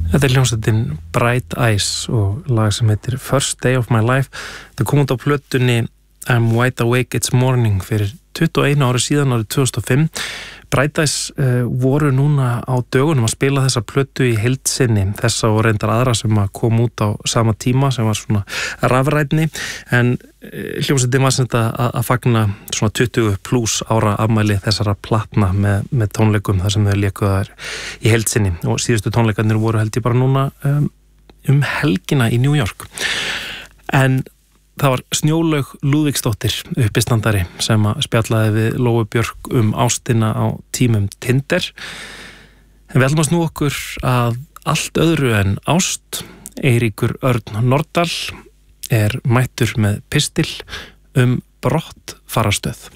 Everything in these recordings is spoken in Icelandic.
Þetta hljómsveitin Bright Eyes og lag sem heitir First Day of My Life. Það kom út á plötunni I'm Wide Awake It's Morning fyrir 21 ári síðan, árið 2005. Bright Eyes voru núna á dögunum að spila þessa plötu í heild sinni, þessa og reyndar aðra sem að kom út á sama tíma sem var svona rafrænni, en hljómsveitin var sem þetta að fagna svona 20 plus ára afmæli þessara platna með tónleikum þar sem þau léku þar í heild sinni, og síðustu tónleikarnir voru held ég bara núna helgina í New York. En það var Snjólaug Lúðvíksdóttir, uppistandari, sem að spjallaði við Lóu Björk ástina á tímum Tinder. En við ætlum að snúa okkur að allt öðru en ást. Eiríkur Örn Norðdal er mættur með pistil brottfarastöð.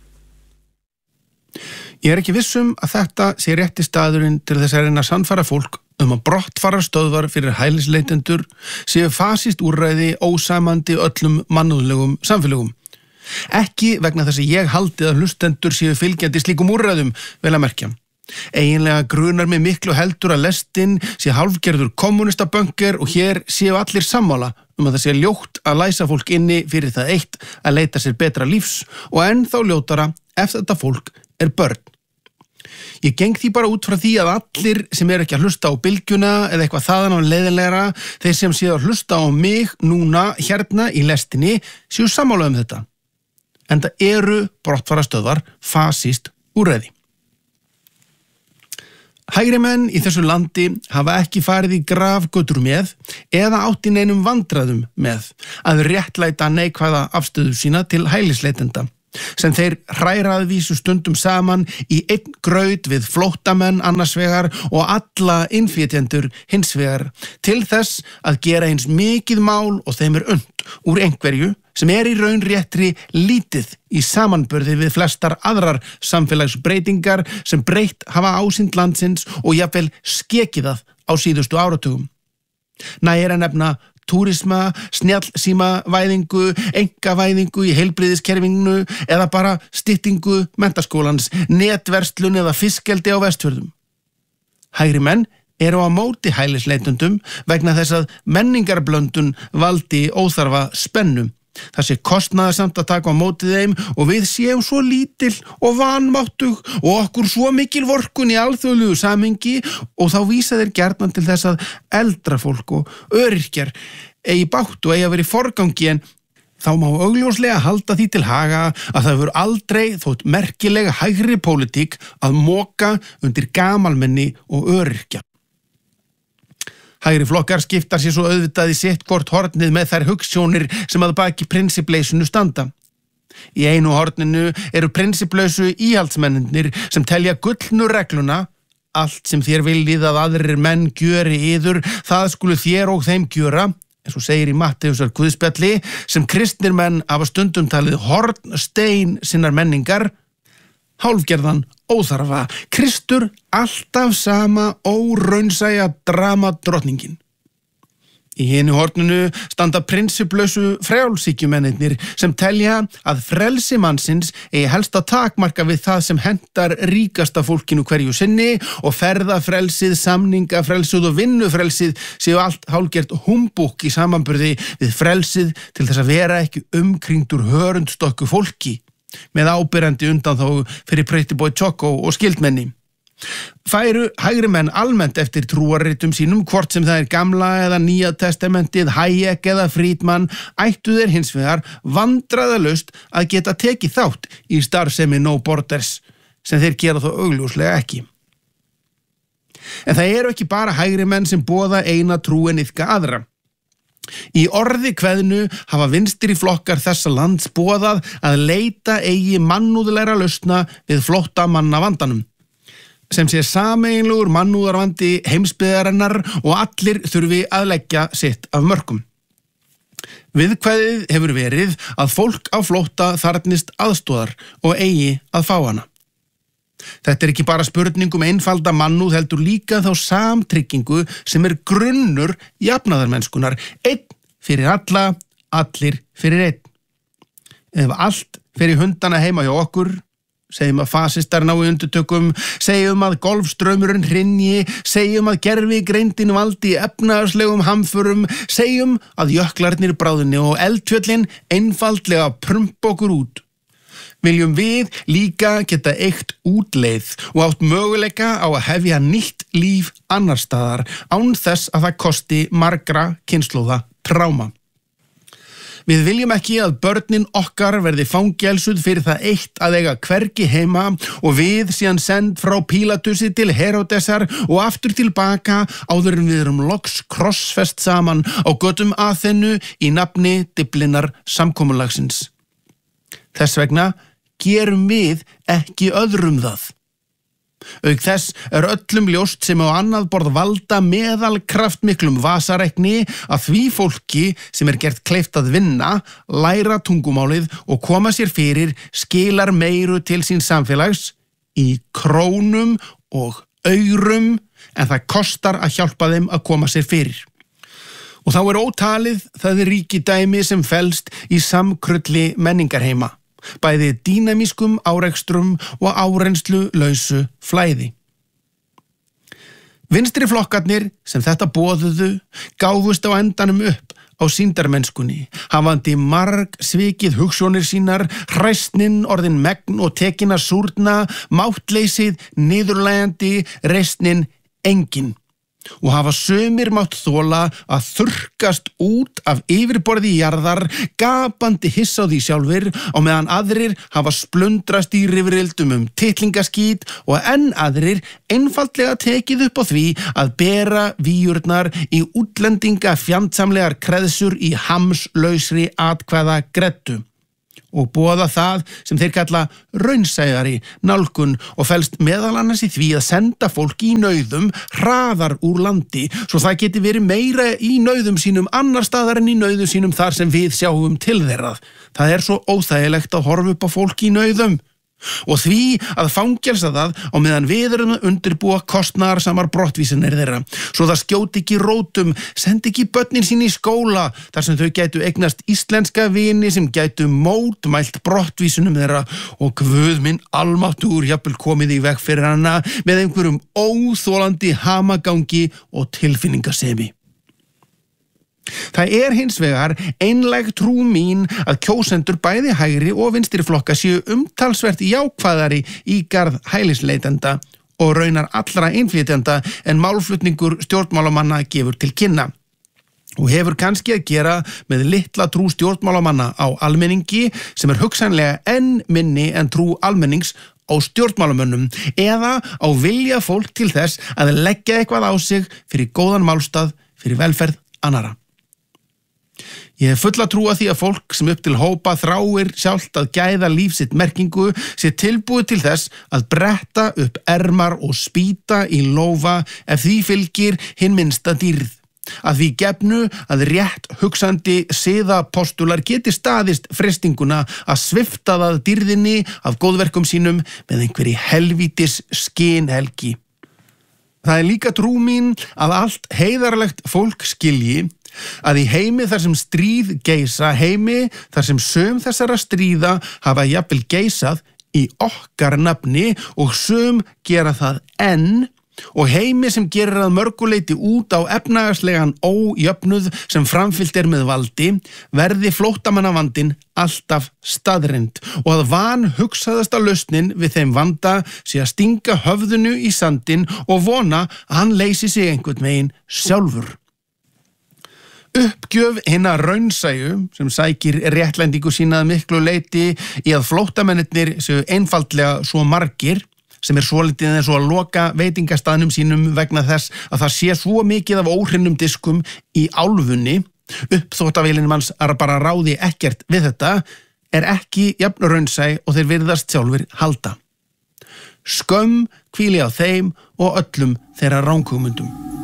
Ég er ekki viss að þetta sé rétti staðurinn til þess að reyna að sannfæra fólk að brottfarastöðvar fyrir hælisleitendur séu fasískt úrræði ósamandi öllum mannúðlegum samfélögum. Ekki vegna þess að ég haldi að hlustendur séu fylgjandi slíkum úrræðum, vel að merkja. Eiginlega grunar mig miklu heldur að lestin sé hálfgerður kommunistabönker og hér séu allir sammála að það sé ljótt að læsa fólk inni fyrir það eitt að leita sér betra lífs og ennþá ljótara ef þetta fólk er börn. Ég geng því bara út frá því að allir sem eru ekki að hlusta á bylgjuna eða eitthvað þaðan á leiðilegra, þeir sem séu að hlusta á mig núna hérna í lestinni séu sammála þetta. Enda eru brottfarastöðvar fasískt úrræði. Hægri menn í þessu landi hafa ekki farið í grafgötur með eða átt í neinum vandræðum með að réttlæta neikvæða afstöðu sína til hælisleitenda, sem þeir hræra að vísu stundum saman í einn graut við flóttamenn annars vegar og alla innflytjendur hins vegar, til þess að gera eins mikið mál og þeim unnt úr einhverju sem í raun réttri lítið í samanburði við flestar aðrar samfélagsbreytingar sem breytt hafa ásýnd landsins og jafnvel skekið það á síðustu áratugum. Nægir að nefna túrisma, snjallsímavæðingu, einkavæðingu í heilbrigðiskerfinu eða bara styttingu menntaskólans, netverslun eða fiskeldi á Vestfjörðum. Hægri menn eru á móti hælisleitendum vegna þess að menningarblöndun valdi óþarfa spennu. Það sé kostnaðarsamt að taka á móti þeim og við séum svo lítil og vanmáttug og okkur svo mikil vorkunn í alþjóðlegu samhengi, og þá vísa þeir gjarnan til þess að eldra fólk og öryrkjar eigi bágt og eigi að vera í forgangi, en þá má augljóslega halda því til haga að það hefur aldrei þótt merkilega hægri pólitík að moka undir gamalmenni og öryrkja. Hægri flokkar skiptar sér svo auðvitað í sitt hvort hornið með þær hugsjónir sem að baki prinsipleysinu standa. Í einu horninu eru prinsiplausu íhaldsmennirnir sem telja gullnu regluna: allt sem þér viljið að aðrir menn gjöri yður, það skulu þér og þeim gjöra, eins og segir í Matteusar guðspjalli, sem kristnir menn hafa stundum talið hornstein sinnar menningar. Hálfgerðan óþarfa, Kristur alltaf sama óraunsæja dramadrottningin. Í hinu horninu standa prinsiplausu frjálshyggjumennirnir sem telja að frelsi mannsins eigi helst að takmarka við það sem hentar ríkasta fólkinu hverju sinni, og ferðafrelsið, samningafrelsið og vinnufrelsið séu allt hálfgert humbúk í samanburði við frelsið til þess að vera ekki umkringdur hörundstokku fólki, með ábyrjandi undanþágu fyrir Pretty Boy Choco og skildmenni. Færu hægri menn almennt eftir trúarritum sínum, hvort sem það gamla eða nýja testamentið, Hayek eða Friedman, ættu þeir hins vegar vandræðalaust að geta tekið þátt í starfsemi No Borders, sem þeir gera þó augljóslega ekki. En það eru ekki bara hægri menn sem boða eina trú en iðka aðra. Í orði kveðnu hafa vinstri flokkar þessa lands boðað að leita eigi mannúðlegra lausna við flóttamanna vandanum, sem sé sameiginlegur mannúðarvandi heimsbyggðarinnar og allir þurfi að leggja sitt af mörkum. Viðkvæðið hefur verið að fólk á flótta þarfnist aðstoðar og eigi að fá hana. Þetta ekki bara spurning einfalda mannúð, heldur líka þá samtryggingu sem grunnur jafnaðarmennskunar, einn fyrir alla, allir fyrir einn. Ef allt fer í hundana heima hjá okkur, segjum að fasistar nái undirtökum, segjum að golfstraumurinn hrynji, segjum að gervigreindin valdi efnahagslegum hamförum, segjum að jöklarnir bráðni og eldfjöllin einfaldlega prumpa okkur út. Viljum við líka geta eygt útleið og átt möguleika á að hefja nýtt líf annars staðar án þess að það kosti margra kynslóða tráma. Við viljum ekki að börnin okkar verði fangelsuð fyrir það eitt að eiga hvergi heima og við síðan send frá Pílatusi til Heródesar og aftur tilbaka áður en við erum loks krossfest saman á götum Aþenu í nafni Dyflinnar samkomulagsins. Þess vegna gerum við ekki öðrum það. Auk þess öllum ljóst sem á annað borð valda meðal kraftmiklum vasareikni að því fólki sem gert kleift að vinna, læra tungumálið og koma sér fyrir skilar meiru til síns samfélags í krónum og aurum en það kostar að hjálpa þeim að koma sér fyrir. Og þá ótalið það ríkidæmi sem felst í samkrulli menningarheima. Bæði dýnamískum árekstrum og árenslu lausu flæði. Vinstri flokkarnir sem þetta boðuðu gáfust á endanum upp á sýndarmennskunni, hafandi marg svikið hugsjónir sínar, hræsnin orðin megn og tekin að súrna, máttleysið niðurlægjandi, reisnin engin. Og hafa sumir mátt þola að þurrkast út af yfirborði jarðar, gapandi hissa á því sjálfir, á meðan aðrir hafa splundrast í rifrildum titlingaskít og enn aðrir einfaldlega tekið upp á því að bera víurnar í útlendinga fjandsamlegar kreðsur í hamslausri atkvæða greddu. Og boða það sem þeir kalla raunsæjari nálgun og felst meðal annars í því að senda fólki í nauðum hraðar úr landi svo það geti verið meira í nauðum sínum annar staðar en í nauðum sínum þar sem við sjáum til þeirra. Það svo óþægilegt að horfa upp á fólki í nauðum. Og því að fangelsa það á meðan við erum að undirbúa kostnaðarsamar brottvísanir þeirra, svo það skjóti ekki rótum, sendi ekki börnin sín í skóla, þar sem þau gætu eignast íslenska vini sem gætu mótmælt brottvísunum þeirra og Guð minn almáttugur jafnvel komið í veg fyrir hana með einhverjum óþolandi hamagangi og tilfinningasemi. Það hins vegar einlæg trú mín að kjósendur bæði hægri og vinstri flokka séu umtalsvert jákvæðari í garð hælisleitenda og raunar allra innflytjenda en málflutningur stjórnmálamanna gefur til kynna. Og hefur kannski að gera með litla trú stjórnmálamanna á almenningi sem hugsanlega enn minni en trú almennings á stjórnmálamönnum eða á vilja fólk til þess að leggja eitthvað á sig fyrir góðan málstað fyrir velferð annarra. Ég hef fulla trú að því að fólk sem upp til hópa þráir sjálft að gæða líf sitt merkingu sé tilbúið til þess að bretta upp ermar og spýta í lófa ef því fylgir hinn minnsta dýrð. Að því gefnu að rétt hugsandi siðapostular geti staðist freistinguna að svipta það dýrðinni af góðverkum sínum með einhverri helvítis skynhelgi. Það líka trú mín að allt heiðarlegt fólk skilji að í heimi þar sem stríð geisa, heimi þar sem sum þessara stríða hafa jafnvel geisað í okkar nafni og sum gera það enn og heimi sem gerir að mörguleiti út á efnahagslegan ójöfnuð sem framfylgt með valdi, verði flóttamannavandinn alltaf staðreynd og að vanhugsaðasta lausnin við þeim vanda sé að stinga höfðinu í sandinn og vona að hann leysi sig einhvern veginn sjálfur. Uppgjöf hinna raunsæju sem sækir réttlætingu sína að miklu leyti í að flóttamennirnir séu einfaldlega svo margir sem svolítið eins og að loka veitingastaðnum sínum vegna þess að það sé svo mikið af óhrinnum diskum í álfunni, uppþvottavélin manns bara ráði ekkert við þetta, ekki jafn raunsæ og þeir virðast sjálfir halda. Skömm hvíli á þeim og öllum þeirra ranghugmyndum.